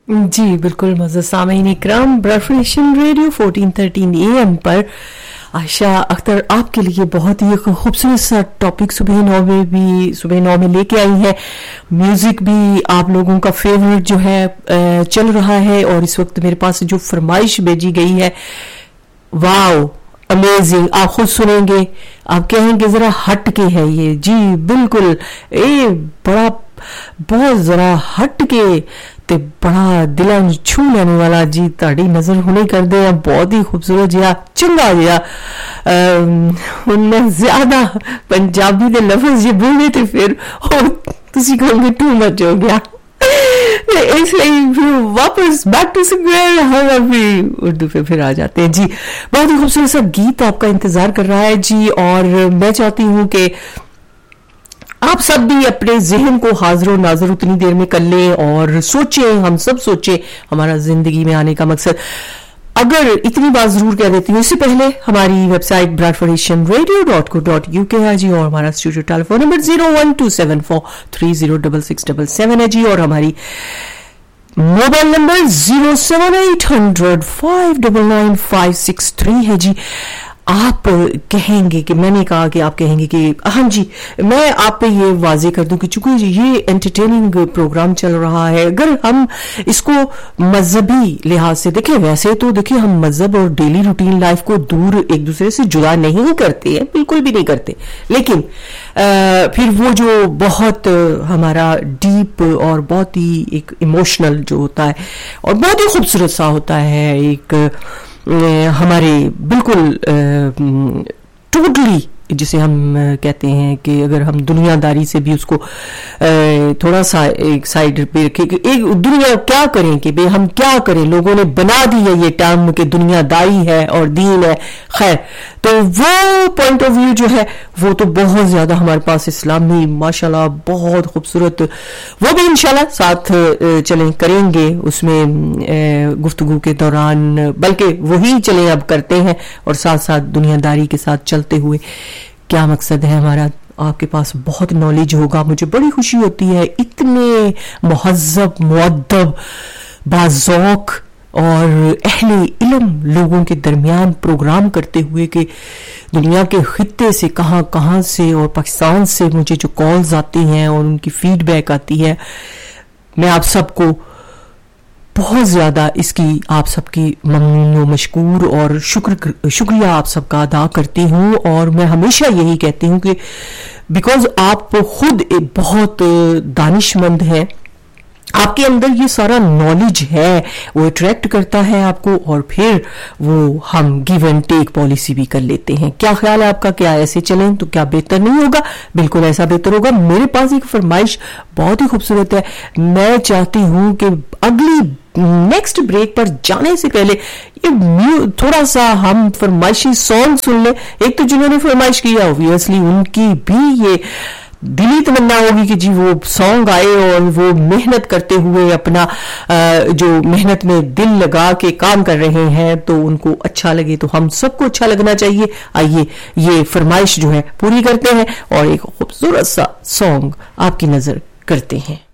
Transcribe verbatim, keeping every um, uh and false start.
जी बिल्कुल मज़ा सामीन इकराम, ब्रफरेशन radio fourteen thirteen A M पर आयशा अख्तर आपके लिए बहुत ही खूबसूरत सा टॉपिक सुबह नौ में भी सुबह नौ में लेके आई है। म्यूजिक भी आप लोगों का फेवरेट जो है चल रहा है, और इस वक्त मेरे पास जो फरमाइश भेजी गई है, वाओ अमेजिंग, आप खुद सुनेंगे, आप कहेंगे जरा हट के है ये। जी बिल्कुल, ये बड़ा बहुत जरा हट के ਤੇ ਬੜਾ ਦਿਲਾਂ ਨੂੰ ਛੂ ਲੈਣ ਵਾਲਾ ਜੀ ਤੁਹਾਡੀ ਨਜ਼ਰ ਹੁਣੇ ਕਰਦੇ ਆ, ਬਹੁਤ ਹੀ ਖੂਬਸੂਰਤ ਜਿਹਾ ਚੰਗਾ ਜਿਹਾ। ਹੁਣ ਮੈਂ ਜ਼ਿਆਦਾ ਪੰਜਾਬੀ ਦੇ ਲਫ਼ਜ਼ ਜੇ ਬੋਲੇ ਤੇ ਫਿਰ ਉਹ ਤੁਸੀਂ ਕਹੋਗੇ ਟੂ ਮਚ ਹੋ ਗਿਆ, इसलिए फिर वापस बैक टू स्क्वायर हम अभी उर्दू पे फिर आ जाते हैं। जी बहुत ही खूबसूरत सा गीत आपका इंतजार कर रहा है जी, और मैं चाहती हूँ कि आप सब भी अपने जहन को हाजिर नाजर उतनी देर में कर लें और सोचें, हम सब सोचें हमारा जिंदगी में आने का मकसद। अगर इतनी बात जरूर कह देती हूँ, इससे पहले हमारी website ब्रॉडफॉर्मेशन radio dot co dot U के है जी, और हमारा studio telephone number zero one two seven four three zero double six double seven है जी, और हमारी mobile number zero seven eight hundred five double nine five six three है जी। आप कहेंगे कि मैंने कहा कि आप कहेंगे कि हाँ जी, मैं आप पे ये वाजे कर दूं कि चूंकि ये एंटरटेनिंग प्रोग्राम चल रहा है, अगर हम इसको मजहबी लिहाज से देखें, वैसे तो देखिए हम मजहब और डेली रूटीन लाइफ को दूर एक दूसरे से जुदा नहीं करते हैं, बिल्कुल भी नहीं करते, लेकिन आ, फिर वो जो बहुत हमारा डीप और बहुत ही एक इमोशनल जो होता है और बहुत ही खूबसूरत सा होता है, एक हमारे बिल्कुल टोटली जिसे हम कहते हैं कि अगर हम दुनियादारी से भी उसको थोड़ा सा एक साइड पे रखें, एक दुनिया क्या करें कि भाई हम क्या करें, लोगों ने बना दी है ये टर्म कि दुनियादारी है और दीन है, खैर तो वो पॉइंट ऑफ व्यू जो है वो तो बहुत ज्यादा हमारे पास इस्लामी माशाल्लाह बहुत खूबसूरत, वो भी इंशाल्लाह साथ चलें करेंगे उसमें गुफ्तगू के दौरान, बल्कि वही चलें अब करते हैं, और साथ साथ दुनियादारी के साथ चलते हुए क्या मकसद है हमारा। आपके पास बहुत नॉलेज होगा, मुझे बड़ी खुशी होती है इतने मुहज्जब मुअद्दब बाज़ौक़ और अहले इल्म लोगों के दरमियान प्रोग्राम करते हुए कि दुनिया के खित्ते से कहां कहां से और पाकिस्तान से मुझे जो कॉल्स आती हैं और उनकी फीडबैक आती है, मैं आप सबको बहुत ज्यादा इसकी आप सबकी ममनून व मशकूर और शुक्र शुक्रिया आप सबका अदा करती हूँ। और मैं हमेशा यही कहती हूँ कि बिकॉज आप खुद एक बहुत दानिशमंद हैं, आपके अंदर ये सारा नॉलेज है, वो अट्रैक्ट करता है आपको, और फिर वो हम गिव एंड टेक पॉलिसी भी कर लेते हैं। क्या ख्याल है आपका, क्या ऐसे चलें तो क्या बेहतर नहीं होगा? बिल्कुल ऐसा बेहतर होगा। मेरे पास एक फरमाइश बहुत ही खूबसूरत है, मैं चाहती हूं कि अगली नेक्स्ट ब्रेक पर जाने से पहले ये थोड़ा सा हम फरमाइशी सॉन्ग सुन ले। एक तो जिन्होंने फरमाइश किया ऑब्वियसली उनकी भी ये दिली तमन्ना होगी कि जी वो सॉन्ग आए और वो मेहनत करते हुए अपना जो मेहनत में दिल लगा के काम कर रहे हैं तो उनको अच्छा लगे, तो हम सबको अच्छा लगना चाहिए। आइए ये फरमाइश जो है पूरी करते हैं और एक खूबसूरत सा सॉन्ग आपकी नजर करते हैं।